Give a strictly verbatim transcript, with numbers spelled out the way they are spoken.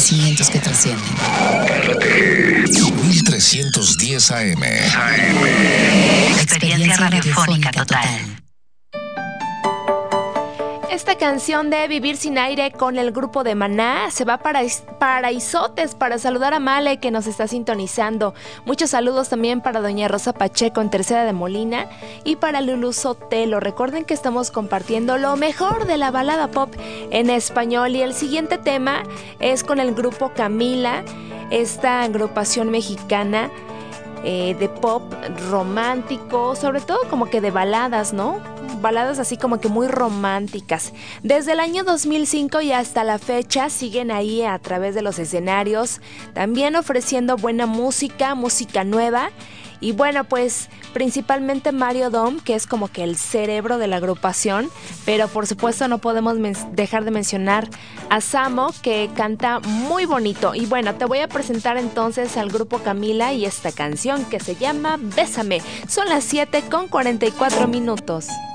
acontecimientos que trascienden. mil trescientos diez A M. Experiencia radiofónica total. Esta canción de Vivir sin aire con el grupo de Maná se va para, para Izotes, para saludar a Male que nos está sintonizando. Muchos saludos también para doña Rosa Pacheco en Tercera de Molina y para Lulú Sotelo. Recuerden que estamos compartiendo lo mejor de la balada pop en español y el siguiente tema es con el grupo Camila, esta agrupación mexicana eh, de pop romántico, sobre todo como que de baladas, ¿no? Baladas así como que muy románticas. Desde el año dos mil cinco y hasta la fecha siguen ahí a través de los escenarios, también ofreciendo buena música, música nueva. Y bueno, pues principalmente Mario Dom, que es como que el cerebro de la agrupación, pero por supuesto no podemos men- dejar de mencionar a Samo, que canta muy bonito. Y bueno, te voy a presentar entonces al grupo Camila y esta canción que se llama Bésame. Son las siete con cuarenta y cuatro minutos.